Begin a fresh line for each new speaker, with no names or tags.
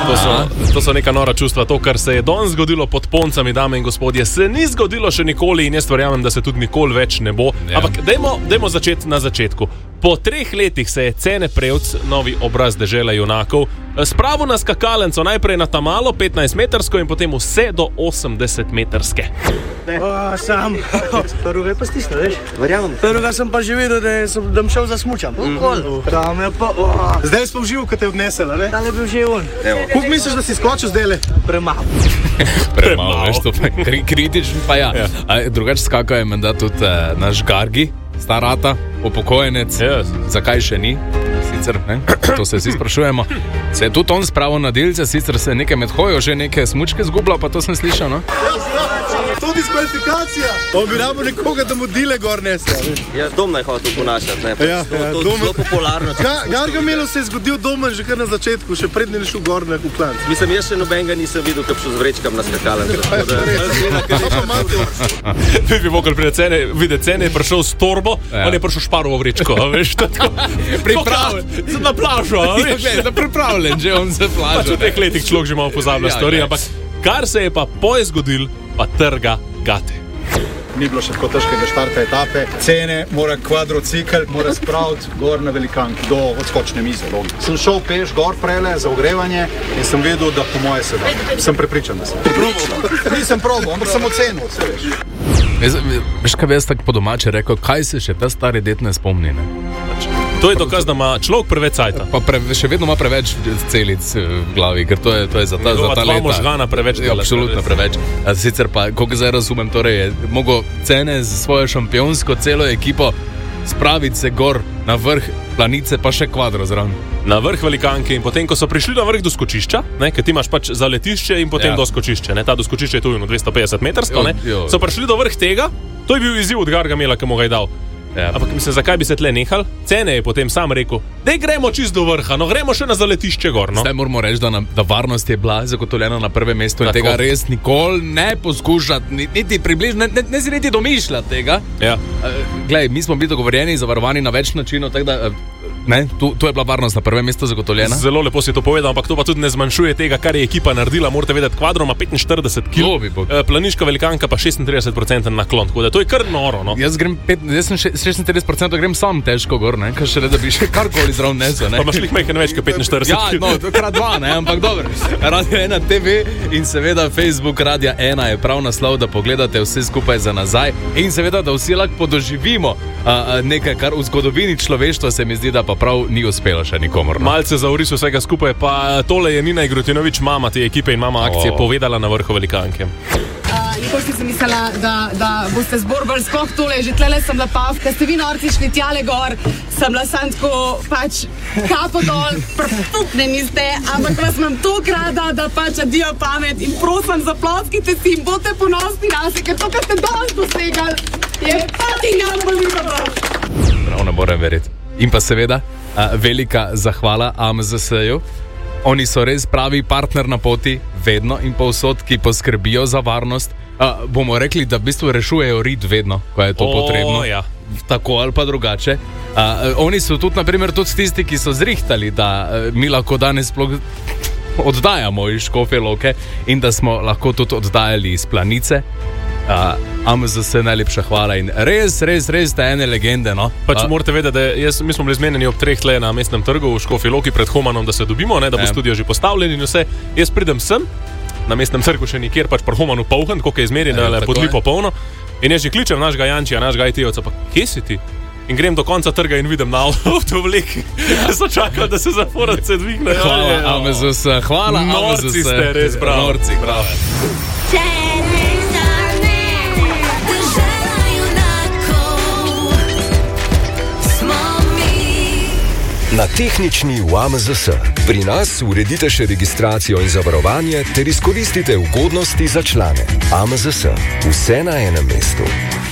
To so neka nora čustva. To, kar se je danes zgodilo pod Poncami, dame in gospodje, se ni zgodilo še nikoli in jaz verjamem, da se tudi nikoli več ne bo. Ampak dajmo začeti na začetku. Po 3 letih se je Cene Prevc, novi obraz dežela junakov, spravil na skakalenco najprej na tamalo 15-metrsko in potem vse do 80-metrske.
Sam, prvega je pa stisnil, veš? Verjamem. Prvega sem pa že videl, da bom šel za smučam. Tam je pa...
Zdaj smo v živu, ko te je odnesela, ne?
Tam je bil že on.
Kako misliš, da si skočil zdajle?
Premalo.
Premalo, veš, to pa je kritičen, pa ja. Drugače skakal je menda tudi naš Gargi, starata, upokojenec. Zakaj še ni? Sicer, ne? To se vsi sprašujemo. Se je tudi on spravil na delce, sicer se nekaj med hojo že neke smučke zgubljal, pa to sem slišal, no?
To je diskvalifikacija. On bi rabo nekoga, da mu dile gor nesla.
Ja, Domna je hotel ponašati, ne? To je zelo popularno.
Gargamelu se je zgodil Domen že kar na začetku, še prednje ne šel gor na kuklanc.
Mislim, jaz še nobenega nisem videl, kak šel z vrečkam na skakalenco.
Vi bi mogli videti Cene, je prišel s torbo, on je prišel šparovo vrečko, veš, tako. Na plažo, veš.
Pripravljen, že on se plažo.
Pač v teh letih človek že malo pozablja stvari, ampak kar se je pa zgodil, pa trga gate.
Ni bilo še tako težkega štarta etape. Cene mora kvadrocikl, mora spraviti gor na velikanki do odskočne mize. Sem šel peš gor prele za ogrevanje in sem vedel, da po moje se da. Sem prepričan, da sem. Nisem probal, ampak sem ocenil, vse veš.
Veš, kaj bi jaz tako po domače rekel, kaj se še ta stari det ne spomni, ne?
To je dokaz, da ima človek preveč cajta.
Pa še vedno ima preveč celic v glavi, ker to je za ta leta.
Njegova možgana preveč dela.
Absolutno preveč. Sicer pa, koliko zdaj razumem, torej je mogel Cene z svojo šampionsko celo ekipo spraviti se gor na vrh planice, pa še kvadro zraven.
Na vrh velikanke in potem, ko so prišli na vrh do skočišča, ne, ker ti imaš pač zaletišče in potem do skočišče, ne, ta do skočišče je tu 250 metrsko, ne, so prišli do vrh tega, to je bil izziv od Gargamela, ki mu ga je dal. Ampak mislim, zakaj bi se tle nehal? Cene je potem sam rekel, dej gremo čist do vrha, no gremo še na zaletišče gor, no.
Zdaj moramo reči, da varnost je bila zagotovljena na prvem mestu in tega res nikoli ne poskušati, niti približno, ne si niti domišljati tega. Glej, mi smo bili dogovorjeni, zavarovani na več načinov, tako da... Ne, tu je bila varnost na prvem mestu zagotovljena.
Zelo lepo si to povedal, ampak to pa tudi ne zmanjšuje tega, kar je ekipa naredila. Morate vedeti, kvadro ima 45 kg, planiška velikanka pa 36% naklon, tako da to je kar noro, no.
Jaz sem 36% grem sam težko gor, ne, kar še le, da bi še karkoli zraven nesel, ne.
Pa imaš lih majhen več kot 45 kg.
Ja, no, krat 2, ne, ampak dobro. Radio 1 TV in seveda Facebook Radia 1 je prav naslov, da pogledate vse skupaj za nazaj in seveda, da vsi lahko podoživimo nekaj, kar v zgodovini človeštva se mi zdi, da pa prav ni uspelo še nikomor. No?
Malce za oris vsega skupaj, pa tole je Nina Igrotinović, mama te ekipe in mama akcije, povedala na vrhu velikanke.
Nikoli sem mislila, da boste zborbali skok tole, že tlele sem bila pav, kad ste vi norci šli tjale gor, sem bila sam tako pač kapo dol, prputneni ste, ampak vas imam toliko rada, da pač adijo pamet in prosim, zaploskite si in bote ponosni nas, ker to, kad ste danes dosegali, je fucking unbelievable.
Prav ne morem verjeti. In pa seveda, velika zahvala AMZS-ju. Oni so res pravi partner na poti, vedno in povsod, ki poskrbijo za varnost. Bomo rekli, da v bistvu rešujejo rit vedno, ko je to potrebno.
Ja.
Tako ali pa drugače. Oni so tudi, naprimer, tudi tisti, ki so zrihtali, da mi lahko danes sploh oddajamo iz Škofje Loke in da smo lahko tudi oddajali iz Planice. AMZS najlepša hvala in res te ene legende, no.
Pač morate vedeti, da mi smo bili zmenjeni ob 3 tle na mestnem trgu v Škofji Loki pred Homanom, da se dobimo, ne, da bo studio že postavljen in vse. Jaz pridem sem, na mestnem trgu še nikjer, pač pri Homanu polhan, koliko je izmerjen, pod lipo polno. In jaz že kličem našega Jančija, našega IT-ovca, pa kje si ti? In grem do konca trga in vidim na avtovleki. So čakali, da se zaporadce dvigne.
Hvala, AMZS, hvala, AMZS.
Norci ste, res bravo.
Norci, bravo.
Na tehnični v AMZS. Pri nas uredite še registracijo in zavarovanje ter izkoristite ugodnosti za člane. AMZS. Vse na enem mestu.